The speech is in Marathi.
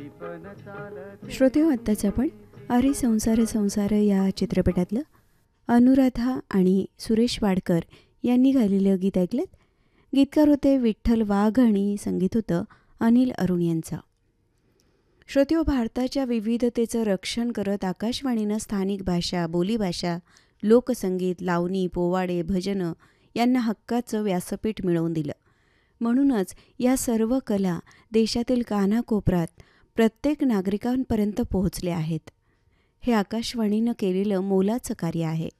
श्रोते हो, आत्ताच आपण अरे संसार संसार या चित्रपटातलं अनुराधा आणि सुरेश वाडकर यांनी गायलेलं गीत ऐकलं. गीतकार होते विठ्ठल वाघ आणि संगीत होतं अनिल अरुण यांचा. श्रोते हो, भारताच्या विविधतेचं रक्षण करत आकाशवाणीनं स्थानिक भाषा, बोलीभाषा, लोकसंगीत, लावणी, पोवाडे, भजनं यांना हक्काचं व्यासपीठ मिळवून दिलं. म्हणूनच या सर्व कला देशातील कानाकोपऱ्यात प्रत्येक नागरिकांपर्यंत पोहोचल्या आहेत. हे आकाशवाणीनं केलेलं मोलाचं कार्य आहे.